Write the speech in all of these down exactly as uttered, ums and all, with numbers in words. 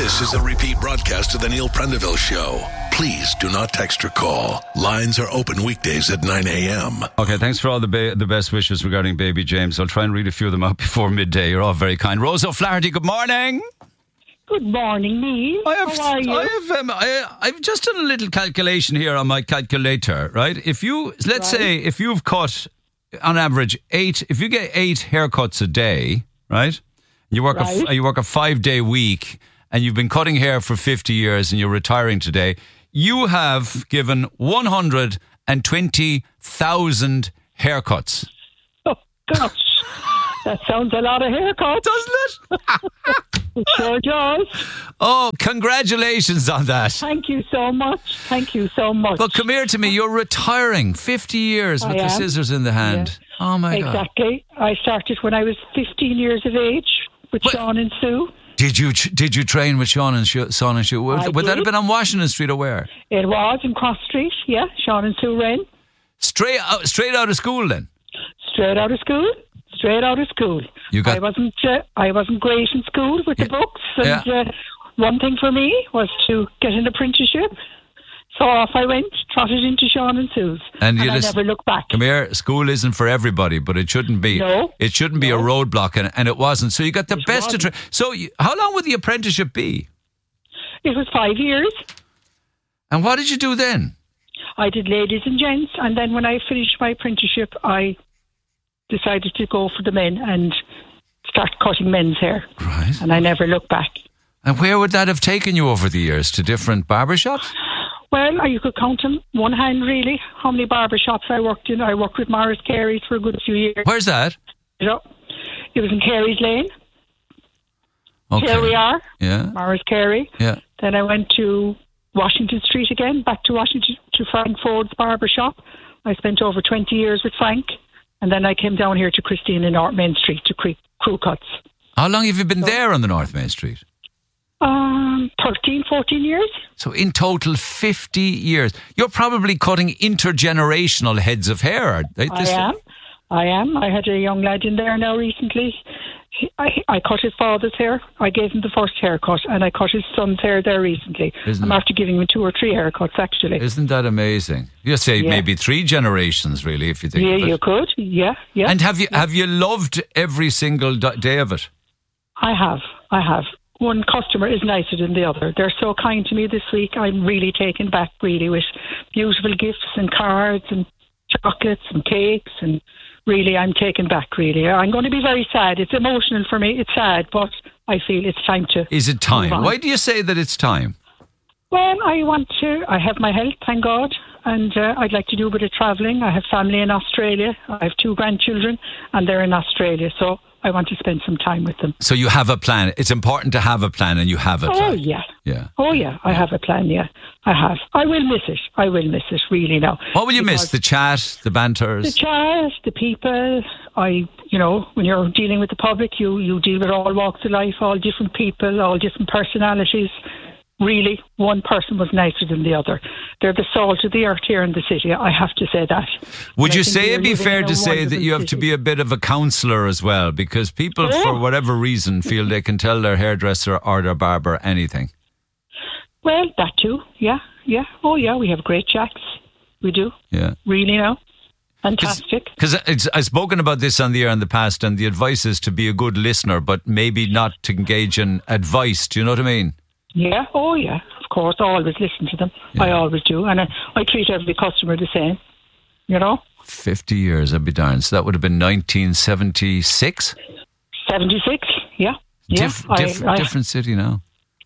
This is a repeat broadcast of the Neil Prendeville Show. Please do not text or call. Lines are open weekdays at nine a.m. Okay, thanks for all the ba- the best wishes regarding baby James. I'll try and read a few of them out before midday. You're all very kind. Rose O'Flaherty, good morning. Good morning, Neil. I have, How are you? I have, um, I, I've just done a little calculation here on my calculator, right? If you, let's Right. say, if you've cut, on average, eight, if you get eight haircuts a day, right? You work, Right. a, you work a five-day week, and you've been cutting hair for fifty years, and you're retiring today, you have given one hundred twenty thousand haircuts. Oh, gosh. That sounds a lot of haircuts. Doesn't it? It sure does. Oh, congratulations on that. Thank you so much. Thank you so much. But come here to me. You're retiring. fifty years with I the am. scissors in the hand. Oh, my God. Exactly. I started when I was fifteen years of age with What? Sean and Sue. Did you did you train with Sean and Sh- Sean and Sue? Would, I would that did. have been on Washington Street or where? It was in Cross Street, yeah. Sean and Sue ran. Straight out, straight out of school then? Straight out of school. Straight out of school. You got- I wasn't. Uh, I wasn't great in school with the books, and Yeah. uh, one thing for me was to get an apprenticeship. So off I went, trotted into Sean and Sue's, And and, you I listen- never looked back. Come here, school isn't for everybody, but it shouldn't be. No. It shouldn't be a No. roadblock, and, and it wasn't. So you got the It best of wasn't. tra- So you, how long would the apprenticeship be? It was five years. And what did you do then? I did ladies and gents, and then when I finished my apprenticeship, I decided to go for the men and start cutting men's hair. Right. And I never looked back. And where would that have taken you over the years? To different barbershops? Well, you could count on one hand, really, how many barber shops I worked in. I worked with Morris Carey's for a good few years. Where's that? You know, it was in Carey's Lane. Okay. Here we are, Yeah. Morris Carey. Yeah. Then I went to Washington Street again, back to Washington, to Frank Ford's barber shop. I spent over twenty years with Frank. And then I came down here to Christine in North Main Street to cre- crew cuts. How long have you been there on the North Main Street? Um, thirteen, fourteen years. So in total, fifty years. You're probably cutting intergenerational heads of hair. Are they- I this- am. I am. I had a young lad in there now recently. He, I, I cut his father's hair. I gave him the first haircut, and I cut his son's hair there recently. Isn't I'm it- after giving him two or three haircuts, actually. Isn't that amazing? You say Yeah. maybe three generations, really, if you think Yeah, of it. you could. Yeah, yeah. And have you have you loved every single d- day of it? I have. I have. One customer is nicer than the other. They're so kind to me this week. I'm really taken back, really, with beautiful gifts and cards and chocolates and cakes. And really, I'm taken back, really. I'm going to be very sad. It's emotional for me. It's sad, but I feel it's time to... Is it time? move on. Why do you say that it's time? Well, I want to... I have my health, thank God. And uh, I'd like to do a bit of travelling. I have family in Australia. I have two grandchildren, and they're in Australia. So I want to spend some time with them. So you have a plan. It's important to have a plan, and you have it. Oh, right? yeah. Yeah. Oh, yeah, I have a plan, yeah. I have. I will miss it. I will miss it, really, now. What will you miss? Because The chat, the banters? The chat, the people. I, you know, when you're dealing with the public, you, you deal with all walks of life, all different people, all different personalities. Really, one person was nicer than the other. They're the salt of the earth here in the city. I have to say that. Would And I you think say we're it'd be living fair in a to say that wonderful you have to city. be a bit of a counsellor as well? Because people, Yeah. for whatever reason, feel they can tell their hairdresser or their barber anything. Well, that too. Yeah, yeah. Oh, yeah, we have great chats. We do. Yeah. Really now. Fantastic. Because I've spoken about this on the air in the past, and the advice is to be a good listener, but maybe not to engage in advice. Do you know what I mean? Yeah, oh yeah, of course. I always listen to them. Yeah. I always do. And I, I treat every customer the same, you know. fifty years, I'd be darned. So that would have been nineteen seventy-six? seventy-six, yeah. yeah. Dif- I- diff- I- different city now.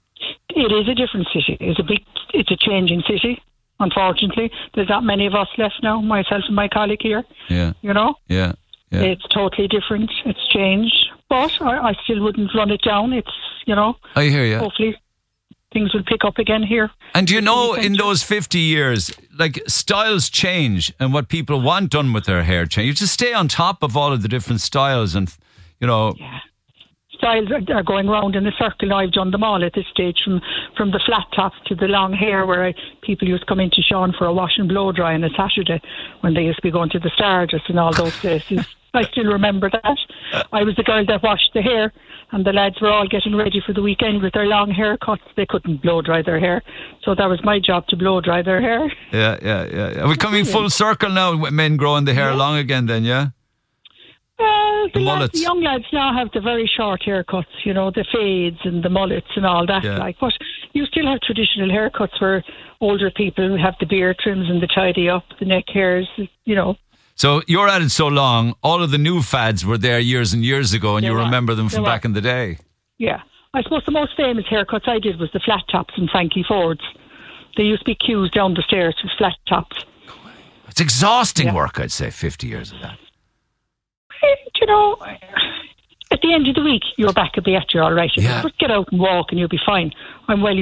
It is a different city. It's a big, it's a changing city, unfortunately. There's not many of us left now, myself and my colleague here, Yeah, you know. yeah, yeah. It's totally different. It's changed. But I, I still wouldn't run it down. It's, you know, I hear you. hopefully things will pick up again here. And do you know, Thank in you. those fifty years, like, styles change and what people want done with their hair change. You just stay on top of all of the different styles and, you know... Yeah. Styles are, are going round in a circle. I've done them all at this stage, from, from the flat tops to the long hair, where I, people used to come into Sean for a wash and blow dry on a Saturday when they used to be going to the Stardust and all those places. I still remember that. I was the girl that washed the hair and the lads were all getting ready for the weekend with their long haircuts. They couldn't blow dry their hair, so that was my job to blow dry their hair. Yeah, yeah, yeah. Are we coming full circle now? Men growing the hair yeah. long again, then? Yeah. Well, the, The lads, mullets. the young lads now have the very short haircuts, you know, the fades and the mullets and all that. Yeah. Like, but you still have traditional haircuts where older people have the beard trims and the tidy up, the neck hairs, you know. So you're at it so long, all of the new fads were there years and years ago, and They you were. remember them They from were. back in the day. Yeah. I suppose the most famous haircuts I did was the flat tops and Frankie Fords. There used to be queues down the stairs with flat tops. It's exhausting Yeah. work, I'd say, fifty years of that. You know, at the end of the week, you're back at the etcher, all right. Yeah. Just get out and walk and you'll be fine. I'm well